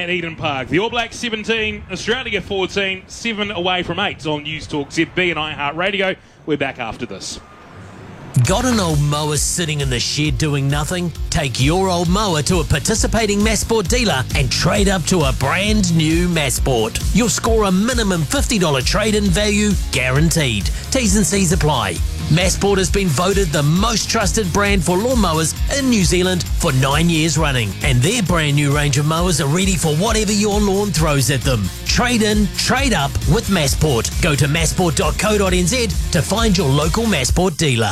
at Eden Park. The All Blacks 17, Australia 14, 7 away from 8 on News Talk ZB and iHeartRadio. We're back after this. Got an old mower sitting in the shed doing nothing? Take your old mower to a participating Massport dealer and trade up to a brand new Massport. You'll score a minimum $50 trade-in value guaranteed. T's and C's apply. Massport has been voted the most trusted brand for lawnmowers in New Zealand for 9 years running, and their brand new range of mowers are ready for whatever your lawn throws at them. Trade in, trade up with Massport. Go to massport.co.nz to find your local Massport dealer.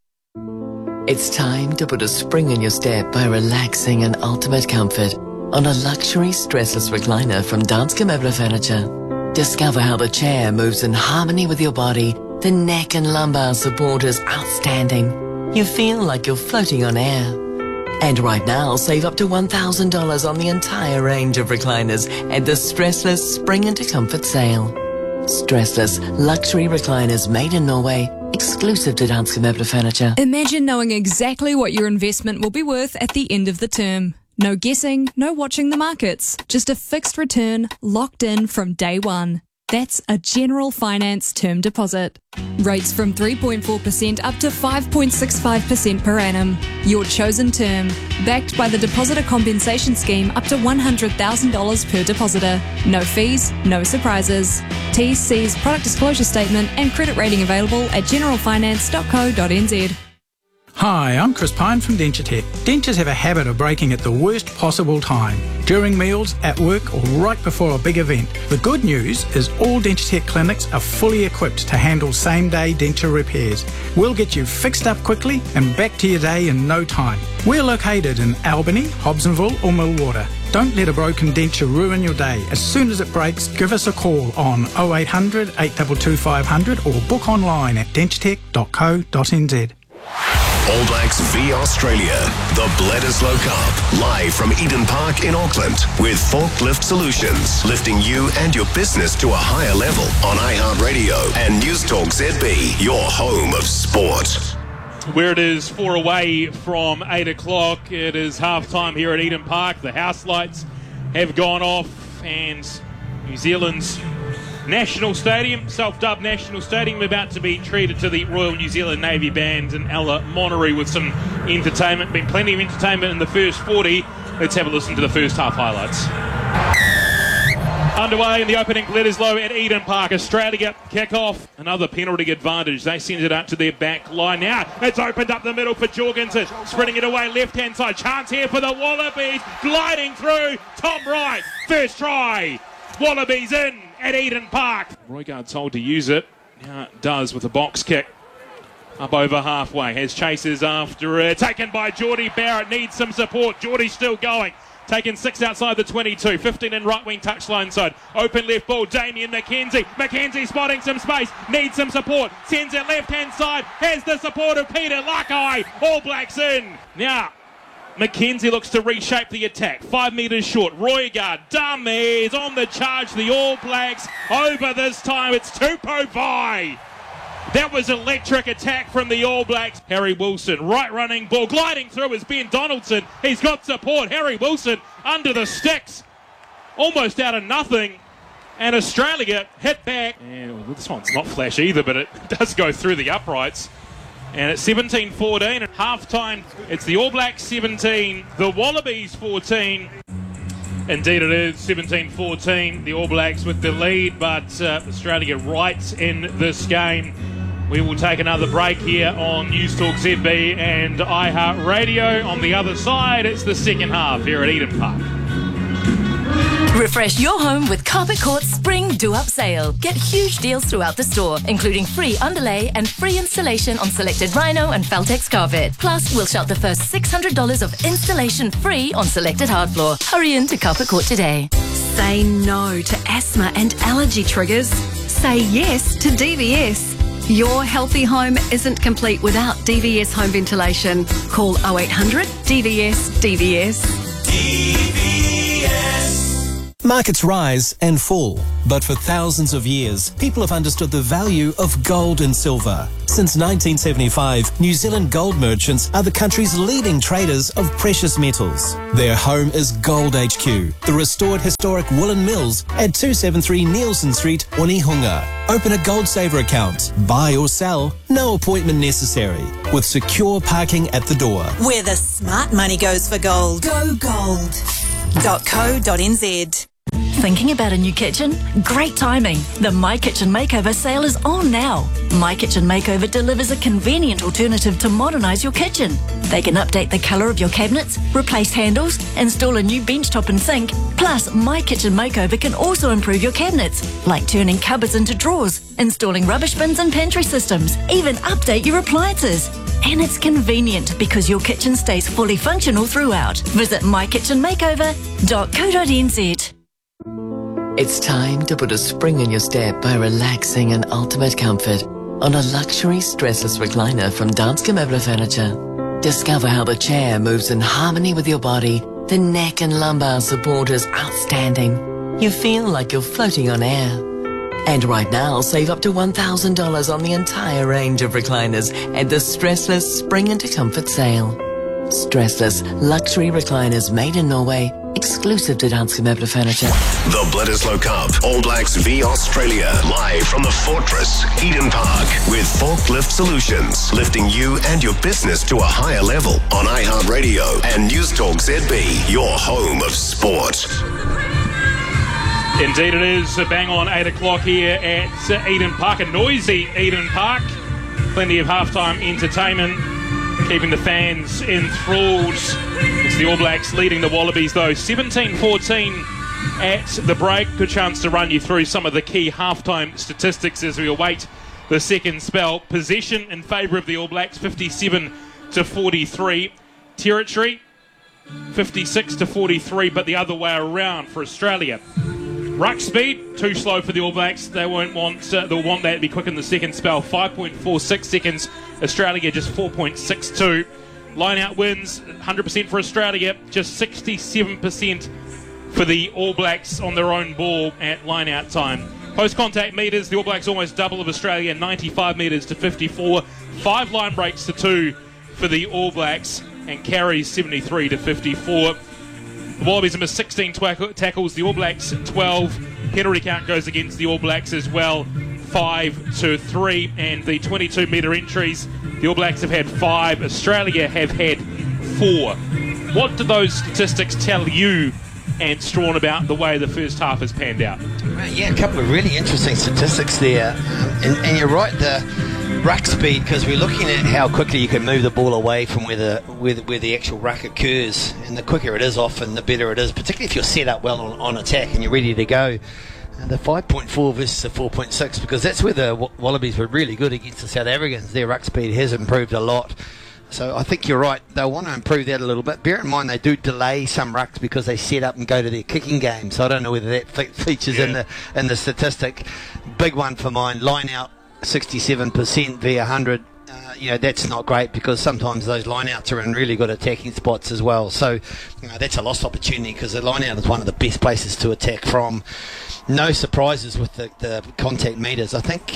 It's time to put a spring in your step by relaxing in ultimate comfort on a luxury stressless recliner from Danske Møbler Furniture. Discover how the chair moves in harmony with your body. The neck and lumbar support is outstanding. You feel like you're floating on air. And right now, save up to $1,000 on the entire range of recliners at the Stressless Spring into Comfort sale. Stressless luxury recliners made in Norway, exclusive to Danske Møbler Furniture. Imagine knowing exactly what your investment will be worth at the end of the term. No guessing, no watching the markets, just a fixed return locked in from day one. That's a General Finance term deposit. Rates from 3.4% up to 5.65% per annum. Your chosen term. Backed by the Depositor Compensation Scheme up to $100,000 per depositor. No fees, no surprises. T&C's product disclosure statement and credit rating available at generalfinance.co.nz. Hi, I'm Chris Pine from Dentutech. Dentures have a habit of breaking at the worst possible time, during meals, at work or right before a big event. The good news is all Dentutech clinics are fully equipped to handle same-day denture repairs. We'll get you fixed up quickly and back to your day in no time. We're located in Albany, Hobsonville or Millwater. Don't let a broken denture ruin your day. As soon as it breaks, give us a call on 0800 822 500 or book online at dentutech.co.nz. All Blacks v Australia, the Bledisloe Cup, live from Eden Park in Auckland with Forklift Solutions, lifting you and your business to a higher level on iHeartRadio and News Talk ZB, your home of sport. Where it is 4 away from 8 o'clock, it is half-time here at Eden Park. The house lights have gone off and New Zealand's National Stadium, self-dubbed National Stadium, about to be treated to the Royal New Zealand Navy Band in Ella Monterey with some entertainment. Been plenty of entertainment in the first 40. Let's have a listen to the first half highlights. Underway in the opening Bledisloe at Eden Park. Australia kick off. Another penalty advantage. They send it up to their back line. Now it's opened up the middle for Jorgensen. Spreading it away left-hand side. Chance here for the Wallabies. Gliding through. Top right. First try. Wallabies in at Eden Park. Roygaard told to use it. Now it does with a box kick. Up over halfway. Has chasers after it. Taken by Geordie Barrett. Needs some support. Geordie's still going. Taken 6 outside the 22. 15 in right wing touchline side. Open left ball. Damien McKenzie. McKenzie spotting some space. Needs some support. Sends it left hand side. Has the support of Peter Lakai. All Blacks in. Now McKenzie looks to reshape the attack. 5 metres short. Roygaard, dummies on the charge. The All Blacks over this time. It's Tupou Vai. That was electric attack from the All Blacks. Harry Wilson, right running ball. Gliding through is Ben Donaldson. He's got support. Harry Wilson under the sticks. Almost out of nothing. And Australia hit back. And this one's not flash either, but it does go through the uprights. And it's 17-14 at half-time. It's the All Blacks 17, the Wallabies 14. Indeed it is 17-14. The All Blacks with the lead, but Australia right in this game. We will take another break here on News Talk ZB and iHeartRadio. On the other side, it's the second half here at Eden Park. Refresh your home with Carpet Court's Spring Do-Up Sale. Get huge deals throughout the store, including free underlay and free installation on selected Rhino and Feltex carpet. Plus, we'll shout the first $600 of installation free on selected hard floor. Hurry in to Carpet Court today. Say no to asthma and allergy triggers. Say yes to DVS. Your healthy home isn't complete without DVS home ventilation. Call 0800 DVS DVS. DVS. Markets rise and fall, but for thousands of years, people have understood the value of gold and silver. Since 1975, New Zealand gold merchants are the country's leading traders of precious metals. Their home is Gold HQ, the restored historic woolen mills at 273 Nielsen Street, Onehunga. Open a Gold Saver account, buy or sell, no appointment necessary, with secure parking at the door. Where the smart money goes for gold. Go gold.co.nz. Thinking about a new kitchen? Great timing. The My Kitchen Makeover sale is on now. My Kitchen Makeover delivers a convenient alternative to modernise your kitchen. They can update the colour of your cabinets, replace handles, install a new bench top and sink. Plus, My Kitchen Makeover can also improve your cabinets, like turning cupboards into drawers, installing rubbish bins and pantry systems, even update your appliances. And it's convenient because your kitchen stays fully functional throughout. Visit mykitchenmakeover.co.nz. It's time to put a spring in your step by relaxing in ultimate comfort on a luxury stressless recliner from Danske Møbler Furniture. Discover how the chair moves in harmony with your body. The neck and lumbar support is outstanding. You feel like you're floating on air. And right now, save up to $1,000 on the entire range of recliners at the Stressless Spring into Comfort sale. Stressless luxury recliners made in Norway, exclusive to Danske Møbler Furniture. The Bledisloe Cup, All Blacks v Australia, live from the Fortress, Eden Park, with Forklift Solutions, lifting you and your business to a higher level on iHeartRadio and News Talk ZB, your home of sport. Indeed it is. Bang on 8 o'clock here at Eden Park. A noisy Eden Park. Plenty of halftime entertainment, keeping the fans enthralled. It's the All Blacks leading the Wallabies, though. 17-14 at the break. Good chance to run you through some of the key halftime statistics as we await the second spell. Possession in favour of the All Blacks, 57-43. Territory, 56-43, but the other way around for Australia. Ruck speed, too slow for the All Blacks. They'll want that to be quick in the second spell. 5.46 seconds. Australia just 4.62. Line out wins, 100% for Australia. Just 67% for the All Blacks on their own ball at line out time. Post contact metres, the All Blacks almost double of Australia, 95 metres to 54. 5 line breaks to 2 for the All Blacks, and carries 73 to 54. The Wallabies missed 16 tackles, the All Blacks 12. Penalty count goes against the All Blacks as well, 5-3. And the 22-metre entries, the All Blacks have had 5, Australia have had 4. What do those statistics tell you, Ant Strawn, about the way the first half has panned out? Yeah, a couple of really interesting statistics there. And you're right, the ruck speed, because we're looking at how quickly you can move the ball away from where the actual ruck occurs, and the quicker it is often the better it is, particularly if you're set up well on attack and you're ready to go. The 5.4 versus the 4.6, because that's where the Wallabies were really good against the South Africans. Their ruck speed has improved a lot, so I think you're right, they'll want to improve that a little bit. Bear in mind they do delay some rucks because they set up and go to their kicking game, so I don't know whether that features in the statistic. Big one for mine, line out 67% v 100. That's not great, because sometimes those lineouts are in really good attacking spots as well. So that's a lost opportunity, because the lineout is one of the best places to attack from. No surprises with the contact meters. I think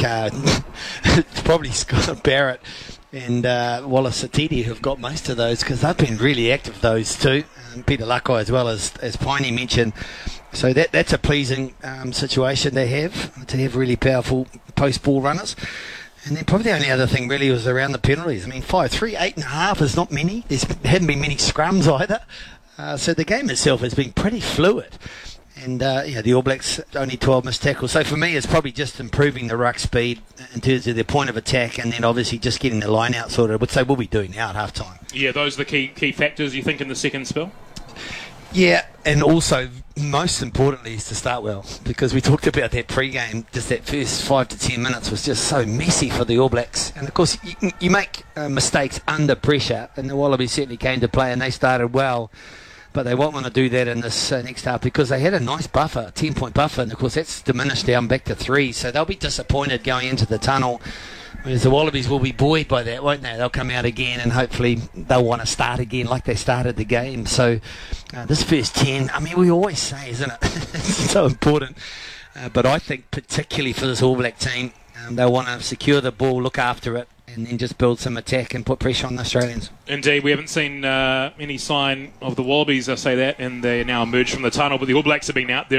it's probably Scott Barrett and Wallace Atiti who've got most of those, because they've been really active, those two. Peter Lakai as well, as Piney mentioned. So that's a pleasing situation to have really powerful post-ball runners. And then probably the only other thing really was around the penalties. I mean, 5-3, 8.5 is not many. There hadn't been many scrums either. So the game itself has been pretty fluid. And the All Blacks only 12 missed tackles. So for me, it's probably just improving the ruck speed in terms of their point of attack, and then obviously just getting the line out sorted, which they will be doing now at half time. Yeah, those are the key factors, you think, in the second spell? Yeah, and also, most importantly, is to start well, because we talked about that pre-game, just that first 5 to 10 minutes was just so messy for the All Blacks. And of course, you make mistakes under pressure, and the Wallabies certainly came to play, and they started well. But they won't want to do that in this next half, because they had a nice buffer, 10-point buffer, and of course that's diminished down back to 3. So they'll be disappointed going into the tunnel. Whereas the Wallabies will be buoyed by that, won't they? They'll come out again and hopefully they'll want to start again like they started the game. So this first 10, I mean, we always say, isn't it? It's so important. But I think particularly for this All Black team, they'll want to secure the ball, look after it, and then just build some attack and put pressure on the Australians. Indeed, we haven't seen any sign of the Wallabies, I say that, and they now emerged from the tunnel, but the All Blacks have been out there